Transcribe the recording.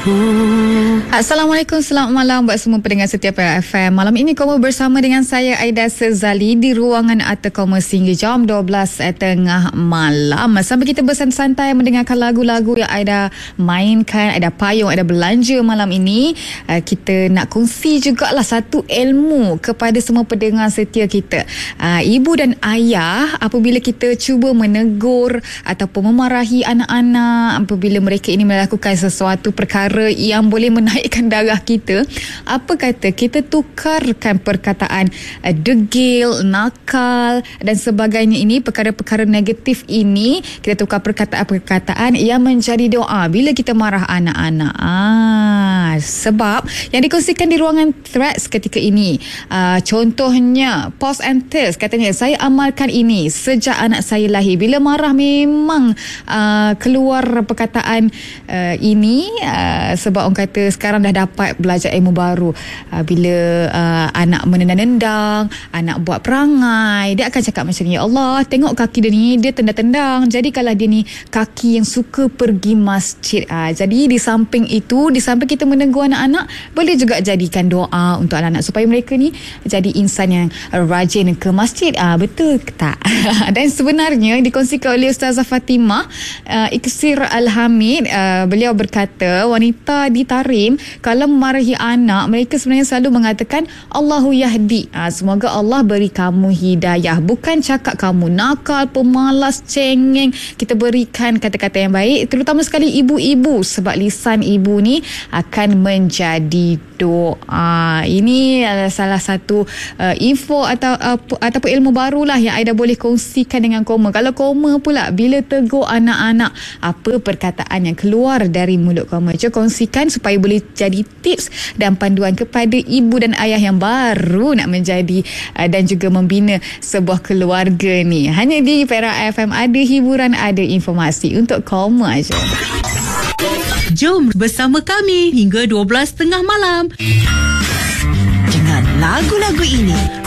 Assalamualaikum, selamat malam buat semua pendengar setia Perak FM. Malam ini Koma bersama dengan saya Aida Sezali di ruangan Arta Koma sehingga jam 12:30 malam. Sampai kita bersantai mendengarkan lagu-lagu yang Aida mainkan, Aida payung, Aida belanja malam ini. Kita nak kongsi jugalah satu ilmu kepada semua pendengar setia kita. Ibu dan ayah, apabila kita cuba menegur ataupun memarahi anak-anak apabila mereka ini melakukan sesuatu perkara yang boleh menaikkan darah kita, apa kata kita tukarkan perkataan degil, nakal dan sebagainya, ini perkara-perkara negatif ini kita tukar perkataan-perkataan yang menjadi doa bila kita marah anak-anak. Sebab yang dikongsikan di ruangan Threads ketika ini, contohnya Pause and Test katanya, saya amalkan ini sejak anak saya lahir. Bila marah memang keluar perkataan ini, sebab orang kata sekarang dah dapat belajar ilmu baru. Bila anak menendang-nendang, anak buat perangai, dia akan cakap macam ni, ya Allah, tengok kaki dia ni, dia tendang-tendang. Jadi kalau dia ni kaki yang suka pergi masjid. Jadi di samping itu, di samping kita menegur anak-anak, boleh juga jadikan doa untuk anak-anak supaya mereka ni jadi insan yang rajin ke masjid. Betul ke tak? Dan sebenarnya dikongsikan oleh Ustazah Fatimah Iksir Al-Hamid, beliau berkata wanita di Tarim kalau memarahi anak, mereka sebenarnya selalu mengatakan Allahu Yahdi, semoga Allah beri kamu hidayah. Bukan cakap kamu nakal, pemalas, cengeng. Kita berikan kata-kata yang baik, terutama sekali ibu-ibu, sebab lisan ibu ni akan menjadi doa. Ini adalah salah satu info ataupun ilmu barulah yang Aida boleh kongsikan dengan Koma. Kalau Koma pula bila tegur anak-anak, apa perkataan yang keluar dari mulut Koma? Cuba kongsikan supaya boleh jadi tips dan panduan kepada ibu dan ayah yang baru nak menjadi dan juga membina sebuah keluarga ni. Hanya di Perak FM ada hiburan, ada informasi untuk Koma aja. Jom bersama kami hingga 12:30 malam. Dengan lagu-lagu ini,